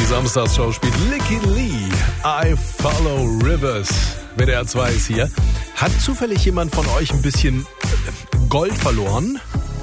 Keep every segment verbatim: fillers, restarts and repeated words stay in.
Die Samstagsshow spielt Licky Lee, I Follow Rivers. W D R zwei ist hier. Hat zufällig jemand von euch ein bisschen Gold verloren?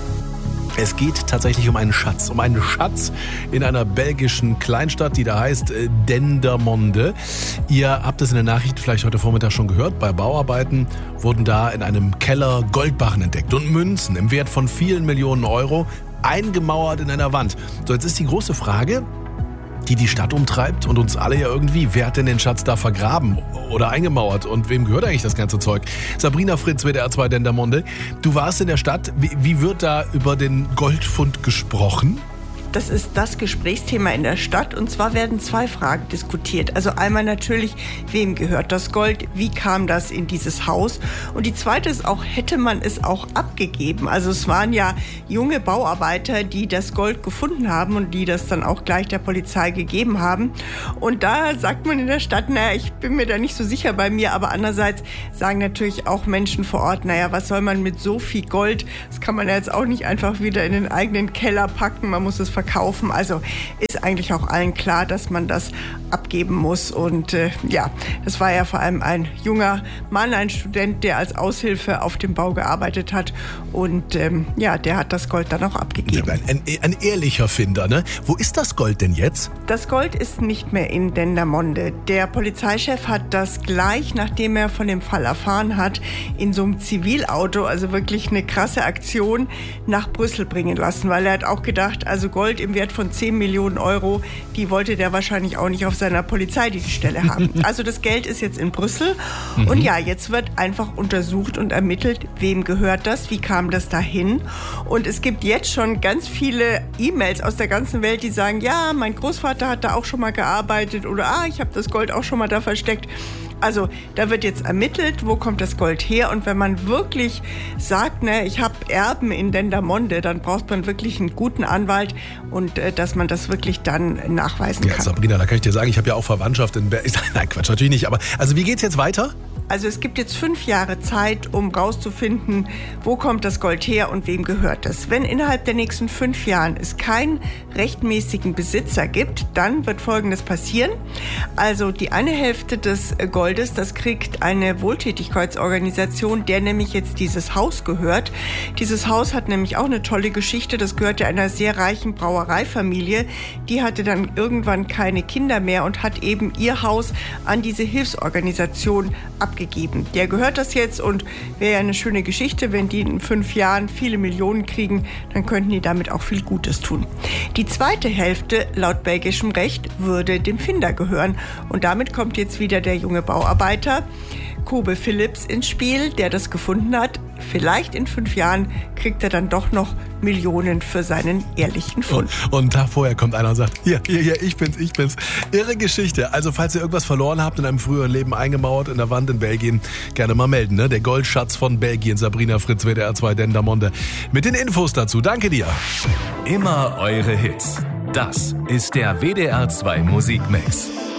Es geht tatsächlich um einen Schatz, um einen Schatz in einer belgischen Kleinstadt, die da heißt äh, Dendermonde. Ihr habt es in der Nachricht vielleicht heute Vormittag schon gehört. Bei Bauarbeiten wurden da in einem Keller Goldbarren entdeckt und Münzen im Wert von vielen Millionen Euro eingemauert in einer Wand. So, jetzt ist die große Frage, die die Stadt umtreibt und uns alle ja irgendwie. Wer hat denn den Schatz da vergraben oder eingemauert und wem gehört eigentlich das ganze Zeug? Sabrina Fritz, W D R zwei Dendermonde. Du warst in der Stadt. Wie, wie wird da über den Goldfund gesprochen? Das ist das Gesprächsthema in der Stadt und zwar werden zwei Fragen diskutiert. Also einmal natürlich, wem gehört das Gold, wie kam das in dieses Haus und die zweite ist auch, hätte man es auch abgegeben? Also es waren ja junge Bauarbeiter, die das Gold gefunden haben und die das dann auch gleich der Polizei gegeben haben und da sagt man in der Stadt, naja, ich bin mir da nicht so sicher bei mir, aber andererseits sagen natürlich auch Menschen vor Ort, naja, was soll man mit so viel Gold, das kann man ja jetzt auch nicht einfach wieder in den eigenen Keller packen, man muss es verkaufen. Kaufen. Also ist eigentlich auch allen klar, dass man das abgeben muss. Und äh, ja, das war ja vor allem ein junger Mann, ein Student, der als Aushilfe auf dem Bau gearbeitet hat. Und ähm, ja, der hat das Gold dann auch abgegeben. Ein, ein, ein ehrlicher Finder, ne? Wo ist das Gold denn jetzt? Das Gold ist nicht mehr in Dendermonde. Der Polizeichef hat das gleich, nachdem er von dem Fall erfahren hat, in so einem Zivilauto, also wirklich eine krasse Aktion, nach Brüssel bringen lassen. Weil er hat auch gedacht, also Gold im Wert von zehn Millionen Euro, die wollte der wahrscheinlich auch nicht auf seiner Polizeidienststelle haben. Also das Geld ist jetzt in Brüssel mhm. und ja, jetzt wird einfach untersucht und ermittelt, wem gehört das, wie kam das dahin und es gibt jetzt schon ganz viele E-Mails aus der ganzen Welt, die sagen, ja, mein Großvater hat da auch schon mal gearbeitet oder ah, ich habe das Gold auch schon mal da versteckt. Also da wird jetzt ermittelt, wo kommt das Gold her und wenn man wirklich sagt, ne, ich habe Erben in Dendermonde, dann braucht man wirklich einen guten Anwalt und äh, dass man das wirklich dann nachweisen ja, kann. Sabrina, da kann ich dir sagen, ich habe ja auch Verwandtschaft in Berlin. Nein, Quatsch, natürlich nicht, aber also wie geht's jetzt weiter? Also es gibt jetzt fünf Jahre Zeit, um rauszufinden, wo kommt das Gold her und wem gehört es. Wenn innerhalb der nächsten fünf Jahren es keinen rechtmäßigen Besitzer gibt, dann wird Folgendes passieren. Also die eine Hälfte des Goldes, das kriegt eine Wohltätigkeitsorganisation, der nämlich jetzt dieses Haus gehört. Dieses Haus hat nämlich auch eine tolle Geschichte. Das gehörte einer sehr reichen Brauereifamilie. Die hatte dann irgendwann keine Kinder mehr und hat eben ihr Haus an diese Hilfsorganisation abgegeben. Der gehört das jetzt und wäre ja eine schöne Geschichte, wenn die in fünf Jahren viele Millionen kriegen, dann könnten die damit auch viel Gutes tun. Die zweite Hälfte, laut belgischem Recht, würde dem Finder gehören und damit kommt jetzt wieder der junge Bauarbeiter Kobe Philips ins Spiel, der das gefunden hat. Vielleicht in fünf Jahren kriegt er dann doch noch Millionen für seinen ehrlichen Fund. Und, und einen Tag vorher kommt einer und sagt, hier, hier, hier, ich bin's, ich bin's. Irre Geschichte. Also falls ihr irgendwas verloren habt in einem früheren Leben eingemauert in der Wand in Belgien, gerne mal melden. Ne? Der Goldschatz von Belgien. Sabrina Fritz, W D R zwei Dendermonde. Mit den Infos dazu. Danke dir. Immer eure Hits. Das ist der W D R zwei Musikmix.